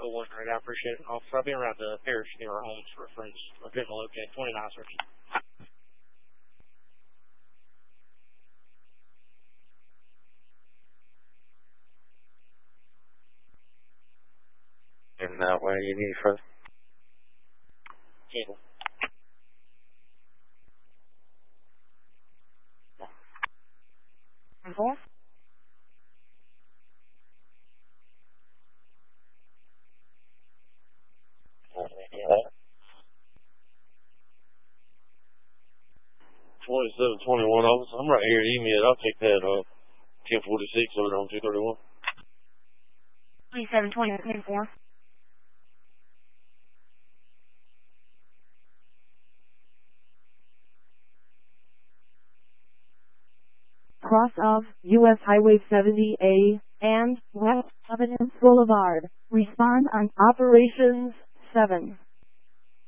1 right now. I appreciate it. Officer, I'll be around the parish near our homes for a friend's vehicle locate 29 search. And where you need further? Cable. Four. Yeah. 2721 officer. I'm right here. Email. I'll take that 1046 over on 231. 2720 Cross of U.S. Highway 70A and West Providence Boulevard. Respond on Operations 7.